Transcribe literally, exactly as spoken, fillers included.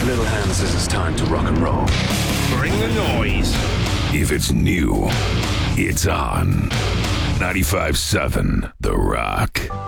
Little Hand says it's time to rock and roll. Bring the noise. If it's new, it's on. ninety-five seven The Rock.